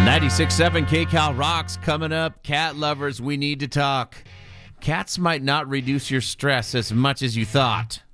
96.7 KCal Rocks coming up. Cat lovers, we need to talk. Cats might not reduce your stress as much as you thought.